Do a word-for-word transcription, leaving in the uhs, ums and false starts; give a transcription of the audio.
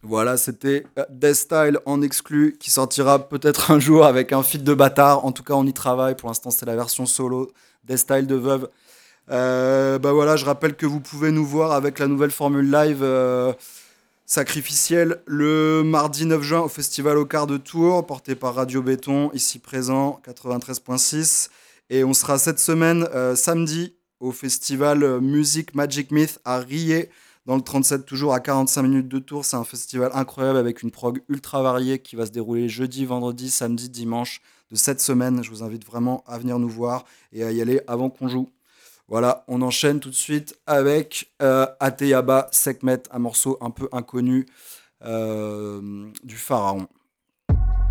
Voilà, c'était euh, Death Style en exclu qui sortira peut-être un jour avec un feat de bâtard. En tout cas, on y travaille. Pour l'instant, c'est la version solo Death Style de Veuve. Euh, bah voilà, je rappelle que vous pouvez nous voir avec la nouvelle formule live euh, sacrificielle le mardi neuf juin au Festival au quart de Tours, porté par Radio Béton, ici présent, quatre-vingt-treize virgule six. Et on sera cette semaine, euh, samedi, au Festival euh, Music Magic Myth à Riez, dans le trente-sept, toujours à quarante-cinq minutes de Tours. C'est un festival incroyable avec une prog ultra variée qui va se dérouler jeudi, vendredi, samedi, dimanche de cette semaine. Je vous invite vraiment à venir nous voir et à y aller avant qu'on joue. Voilà, on enchaîne tout de suite avec euh, Ateyaba Sekhmet, un morceau un peu inconnu euh, du Pharaon.